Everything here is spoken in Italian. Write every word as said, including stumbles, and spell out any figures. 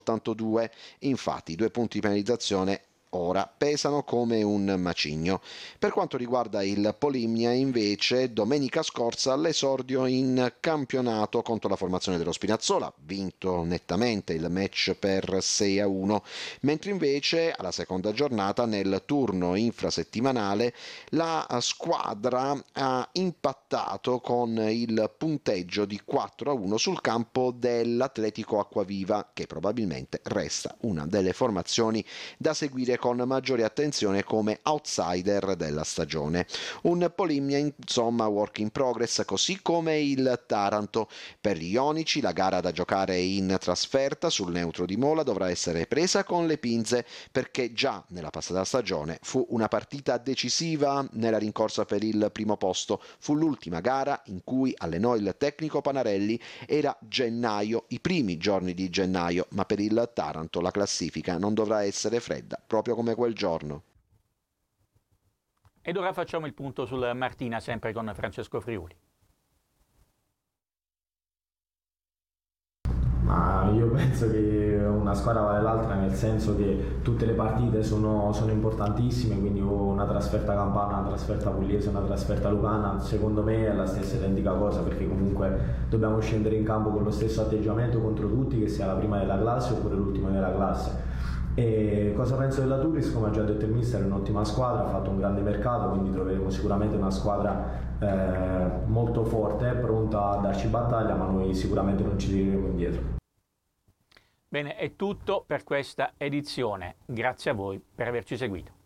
ottantadue. Infatti, due punti di penalizzazione ora pesano come un macigno. Per quanto riguarda il Polimnia, invece, domenica scorsa l'esordio in campionato contro la formazione dello Spinazzola, vinto nettamente il match per sei a uno, mentre invece alla seconda giornata nel turno infrasettimanale la squadra ha impattato con il punteggio di quattro a uno sul campo dell'Atletico Acquaviva, che probabilmente resta una delle formazioni da seguire con maggiore attenzione come outsider della stagione. Un Polimnia insomma work in progress, così come il Taranto. Per gli ionici la gara da giocare in trasferta sul neutro di Mola dovrà essere presa con le pinze, perché già nella passata stagione fu una partita decisiva nella rincorsa per il primo posto. Fu l'ultima gara in cui allenò il tecnico Panarelli, era gennaio, i primi giorni di gennaio, ma per il Taranto la classifica non dovrà essere fredda proprio come quel giorno. Ed ora facciamo il punto sul Martina, sempre con Francesco Friuli. Ma io penso che una squadra vale l'altra, nel senso che tutte le partite sono, sono importantissime, quindi una trasferta campana, una trasferta pugliese, una trasferta lucana, secondo me è la stessa identica cosa, perché comunque dobbiamo scendere in campo con lo stesso atteggiamento contro tutti, che sia la prima della classe oppure l'ultima della classe. E cosa penso della Turris? Come ha già detto il mister, è un'ottima squadra, ha fatto un grande mercato, quindi troveremo sicuramente una squadra eh, molto forte, pronta a darci battaglia, ma noi sicuramente non ci tireremo indietro. Bene, è tutto per questa edizione. Grazie a voi per averci seguito.